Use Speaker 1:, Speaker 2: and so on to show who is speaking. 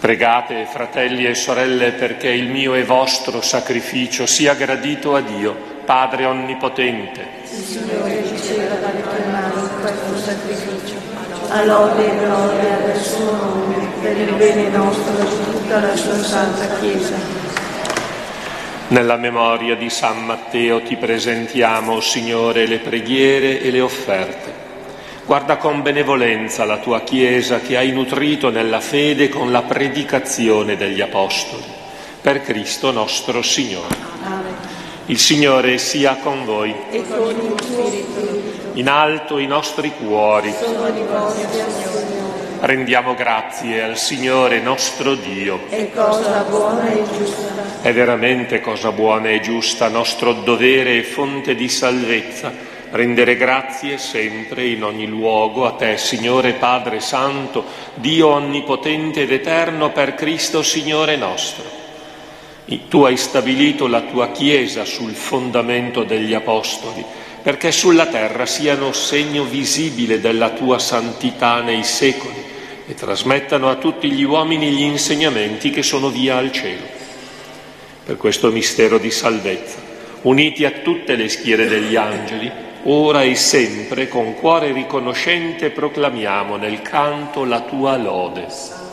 Speaker 1: Pregate, fratelli e sorelle, perché il mio e vostro sacrificio sia gradito a Dio, Padre Onnipotente.
Speaker 2: Il Signore riceva dalle tue mani questo sacrificio, a lode e gloria del suo nome, per il bene nostro e di tutta la sua santa Chiesa.
Speaker 1: Nella memoria di San Matteo ti presentiamo, Signore, le preghiere e le offerte. Guarda con benevolenza la tua Chiesa che hai nutrito nella fede con la predicazione degli Apostoli. Per Cristo nostro Signore.
Speaker 2: Amen.
Speaker 1: Il Signore sia con voi.
Speaker 2: E con il tuo spirito.
Speaker 1: In alto i nostri cuori.
Speaker 2: Sono rivolti al Signore.
Speaker 1: Rendiamo grazie al Signore nostro Dio.
Speaker 2: È cosa buona e giusta.
Speaker 1: È veramente cosa buona e giusta, nostro dovere e fonte di salvezza, rendere grazie sempre in ogni luogo a te, Signore Padre Santo, Dio Onnipotente ed Eterno, per Cristo Signore nostro. Tu hai stabilito la tua Chiesa sul fondamento degli Apostoli, perché sulla terra siano segno visibile della tua santità nei secoli e trasmettano a tutti gli uomini gli insegnamenti che sono via al cielo. Per questo mistero di salvezza, uniti a tutte le schiere degli angeli, ora e sempre con cuore riconoscente proclamiamo nel canto la tua lode.